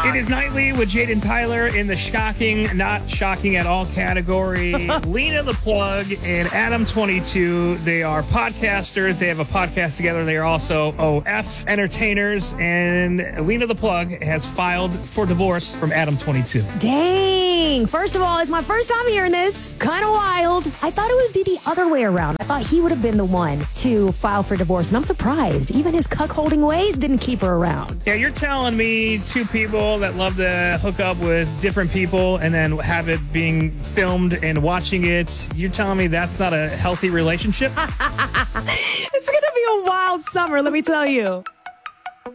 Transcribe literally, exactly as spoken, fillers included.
It is Nightly with Jaden Tyler in the shocking, not shocking at all category. Lena the Plug and Adam twenty-two. They are podcasters. They have a podcast together. They are also O F entertainers. And Lena the Plug has filed for divorce from Adam twenty-two. Dang. First of all, it's my first time hearing this. Kind of wild. I thought it would be the other way around. I thought he would have been the one to file for divorce. And I'm surprised. Even his cuckolding ways didn't keep her around. Yeah, you're telling me two people that love to hook up with different people and then have it being filmed and watching it. You're telling me that's not a healthy relationship? It's going to be a wild summer, let me tell you.